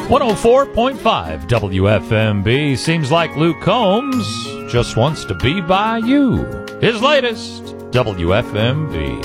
104.5 WFMB. Seems like Luke Combs just wants to be by you. His latest, WFMB.